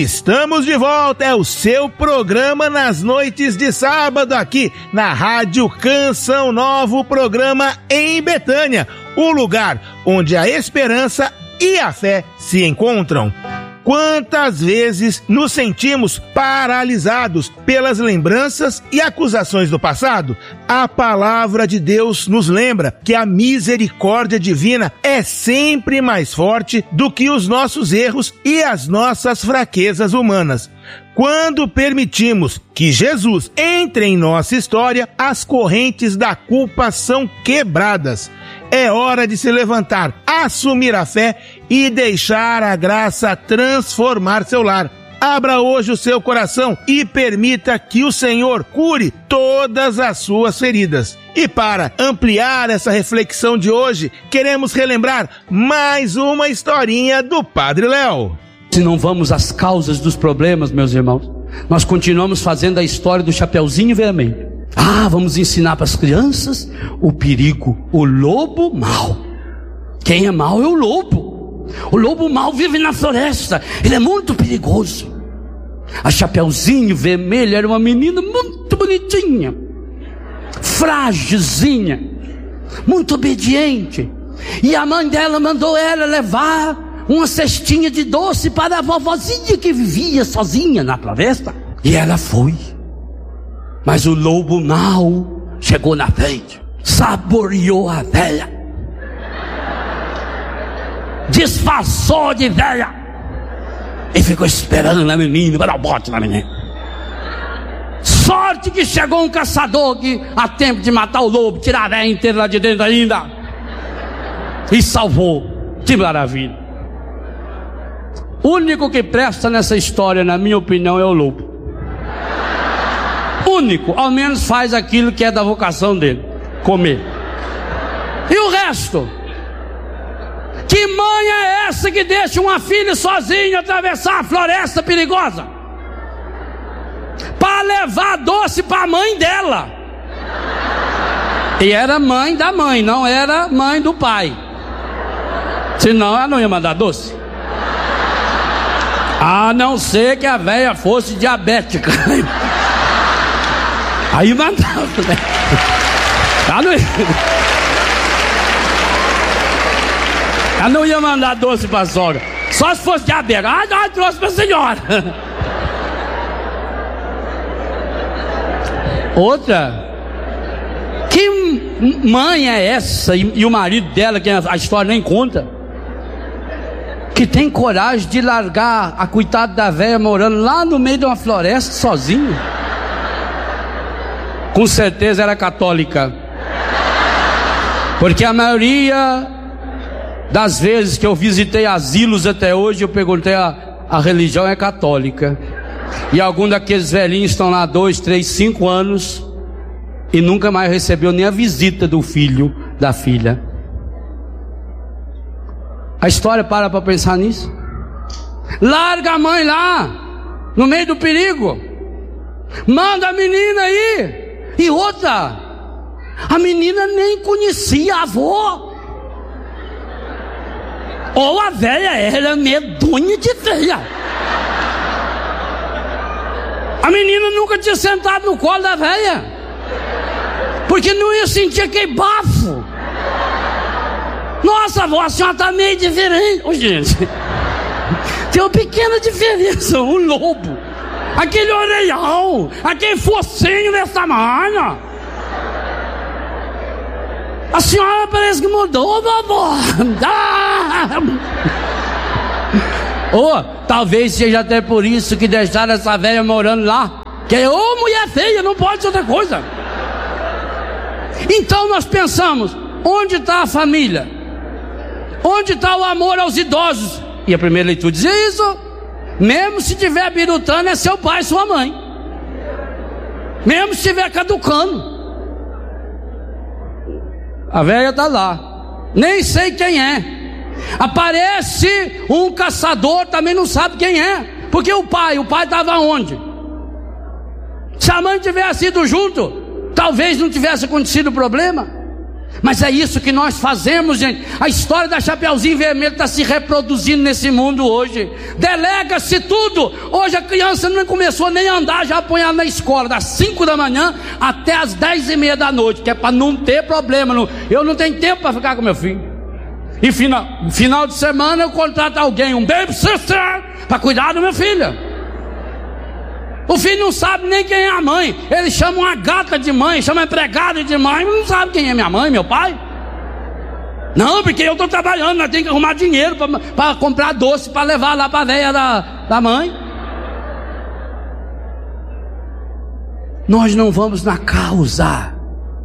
Estamos de volta, é o seu programa nas noites de sábado aqui na Rádio Canção Nova, o programa Em Betânia, o lugar onde a esperança e a fé se encontram. Quantas vezes nos sentimos paralisados pelas lembranças e acusações do passado? A palavra de Deus nos lembra que a misericórdia divina é sempre mais forte do que os nossos erros e as nossas fraquezas humanas. Quando permitimos que Jesus entre em nossa história, as correntes da culpa são quebradas. É hora de se levantar, assumir a fé e deixar a graça transformar seu lar. Abra hoje o seu coração e permita que o Senhor cure todas as suas feridas. E para ampliar essa reflexão de hoje, queremos relembrar mais uma historinha do Padre Léo. Se não vamos às causas dos problemas, meus irmãos, nós continuamos fazendo a história do Chapeuzinho Vermelho. Vamos ensinar para as crianças o perigo, o lobo mau. Quem é mau é o lobo. O lobo mau vive na floresta, ele é muito perigoso. A Chapeuzinho Vermelho era uma menina muito bonitinha, frágilzinha, muito obediente. E a mãe dela mandou ela levar uma cestinha de doce para a vovozinha que vivia sozinha na floresta. E ela foi. Mas o lobo mau chegou na frente, saboreou a velha, disfarçou de velha e ficou esperando na menina para dar o bote na menina. Sorte que chegou um caçador que há tempo de matar o lobo, tirar a velha inteira lá de dentro ainda, e salvou. Que maravilha. O único que presta nessa história, na minha opinião, é o lobo. Único, ao menos faz aquilo que é da vocação dele, comer. E o resto? Que mãe é essa que deixa uma filha sozinha atravessar a floresta perigosa para levar doce para a mãe dela? E era mãe da mãe, não era mãe do pai. Senão ela não ia mandar doce. A não ser que a velha fosse diabética. Aí mandava, né? Ela não ia mandar doce pra sogra. Só se fosse diabética. Não, trouxe pra senhora. Outra. Que mãe é essa? E o marido dela, que a história nem conta, que tem coragem de largar a coitada da velha morando lá no meio de uma floresta sozinha? Com certeza era católica, porque a maioria das vezes que eu visitei asilos até hoje, eu perguntei a religião é católica, e alguns daqueles velhinhos estão lá 2, 3, 5 anos e nunca mais recebeu nem a visita do filho, da filha. A história para pensar nisso. Larga a mãe lá no meio do perigo, manda a menina aí. E outra, a menina nem conhecia a avó. Ou a velha era medonha de velha. A menina nunca tinha sentado no colo da velha, porque não ia sentir aquele bafo. Nossa, avó, a senhora está meio diferente. Ô, gente, tem uma pequena diferença. O lobo, aquele orelhão, aquele focinho dessa manha. A senhora parece que mudou, vovó. Talvez seja até por isso que deixaram essa velha morando lá, que é mulher feia, não pode ser outra coisa. Então nós pensamos, onde está a família? Onde está o amor aos idosos? E a primeira leitura dizia isso. Mesmo se tiver birutando, é seu pai e sua mãe. Mesmo se estiver caducando, a velha está lá, nem sei quem é. Aparece um caçador, também não sabe quem é, porque o pai estava onde? Se a mãe tivesse ido junto, talvez não tivesse acontecido o problema. Mas é isso que nós fazemos, gente. A história da Chapeuzinho Vermelho está se reproduzindo nesse mundo hoje. Delega-se tudo. Hoje a criança não começou nem a andar, já põe ela na escola, das 5 da manhã até as 10h30 da noite, que é para não ter problema. Eu não tenho tempo para ficar com meu filho. E final de semana eu contrato alguém, um babysitter, para cuidar do meu filho. O filho não sabe nem quem é a mãe. Ele chama uma gata de mãe, chama uma empregada de mãe, mas não sabe quem é minha mãe, meu pai. Não, porque eu estou trabalhando, nós temos que arrumar dinheiro para comprar doce, para levar lá para a veia da mãe. Nós não vamos na causa.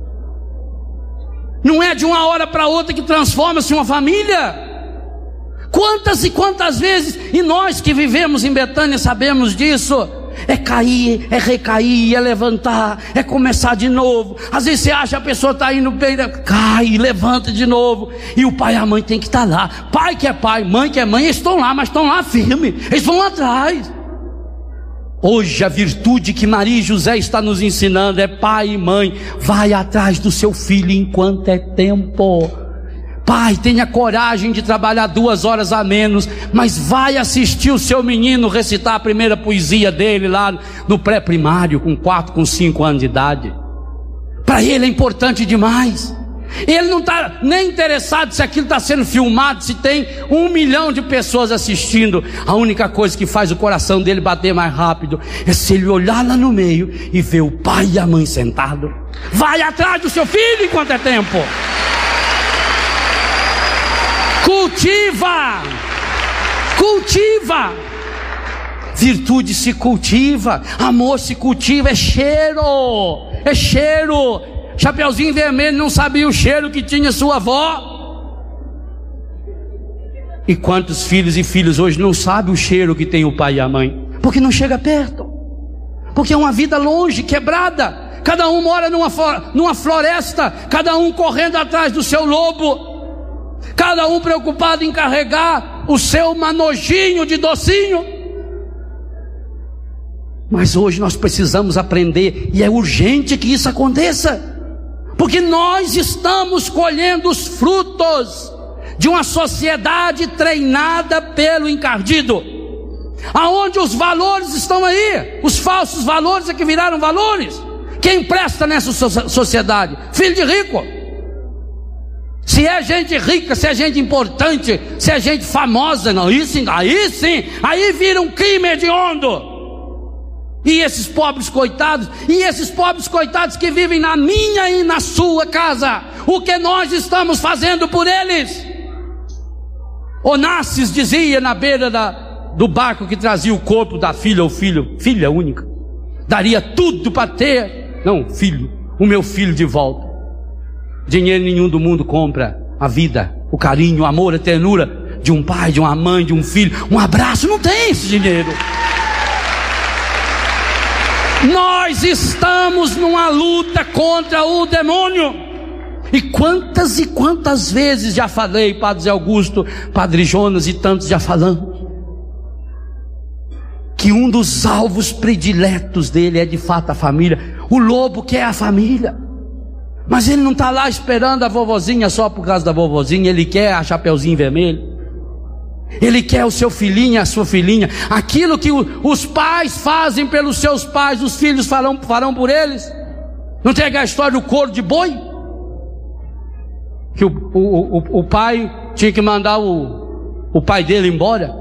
Não é de uma hora para outra que transforma-se uma família. Quantas e quantas vezes, e nós que vivemos em Betânia sabemos disso. É cair, é recair, é levantar, é começar de novo. Às vezes você acha que a pessoa está indo bem, cai, levanta de novo. E o pai e a mãe tem que estar lá. Pai que é pai, mãe que é mãe, eles estão lá, mas estão lá firme. Eles vão atrás. Hoje a virtude que Maria e José está nos ensinando é: pai e mãe, vai atrás do seu filho enquanto é tempo. Pai, tenha coragem de trabalhar 2 horas a menos, mas vai assistir o seu menino recitar a primeira poesia dele lá no pré-primário, com 4, com 5 anos de idade. Para ele é importante demais. Ele não está nem interessado se aquilo está sendo filmado, se tem 1 milhão de pessoas assistindo. A única coisa que faz o coração dele bater mais rápido é se ele olhar lá no meio e ver o pai e a mãe sentados. Vai atrás do seu filho enquanto é tempo. Cultiva. Virtude se cultiva, amor se cultiva, é cheiro. Chapeuzinho Vermelho não sabia o cheiro que tinha sua avó. E quantos filhos e filhas hoje não sabem o cheiro que tem o pai e a mãe? Porque não chega perto, porque é uma vida longe, quebrada. Cada um mora numa floresta, cada um correndo atrás do seu lobo, cada um preocupado em carregar o seu manojinho de docinho. Mas hoje nós precisamos aprender, e é urgente que isso aconteça, porque nós estamos colhendo os frutos de uma sociedade treinada pelo encardido, aonde os valores estão aí, os falsos valores é que viraram valores. Quem presta nessa sociedade? Filho de rico. Se é gente rica, se é gente importante, se é gente famosa, não, aí sim, aí vira um crime hediondo. E esses pobres coitados que vivem na minha e na sua casa, o que nós estamos fazendo por eles? Onassis dizia na beira do barco que trazia o corpo da filha ou filha única, daria tudo para ter, o meu filho de volta. Dinheiro nenhum do mundo compra a vida, o carinho, o amor, a ternura de um pai, de uma mãe, de um filho. Um abraço não tem esse dinheiro. Nós estamos numa luta contra o demônio. E quantas vezes já falei, Padre Zé Augusto, Padre Jonas e tantos já falamos, que um dos alvos prediletos dele é de fato a família. O lobo quer a família. Mas ele não está lá esperando a vovozinha só por causa da vovozinha. Ele quer a Chapeuzinho Vermelho. Ele quer o seu filhinho e a sua filhinha. Aquilo que os pais fazem pelos seus pais, os filhos farão por eles. Não tem a história do couro de boi? Que o pai tinha que mandar o pai dele embora.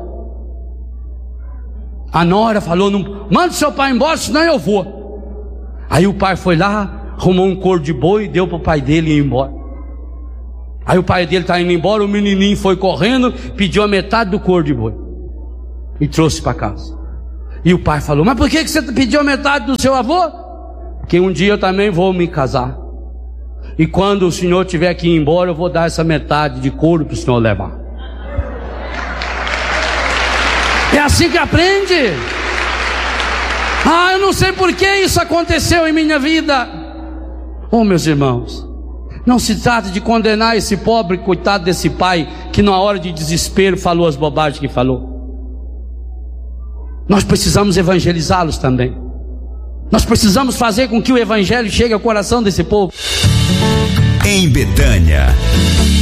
A nora falou: não, manda seu pai embora, senão eu vou. Aí o pai foi lá, arrumou um couro de boi e deu para o pai dele ir embora. Aí o pai dele está indo embora, o menininho foi correndo, pediu a metade do couro de boi e trouxe para casa. E o pai falou: mas por que você pediu a metade do seu avô? Porque um dia eu também vou me casar, e quando o senhor tiver que ir embora, eu vou dar essa metade de couro para o senhor levar. É assim que aprende. Eu não sei por que isso aconteceu em minha vida. Meus irmãos, não se trata de condenar esse pobre coitado desse pai que na hora de desespero falou as bobagens que falou. Nós precisamos evangelizá-los também. Nós precisamos fazer com que o evangelho chegue ao coração desse povo. em Betânia.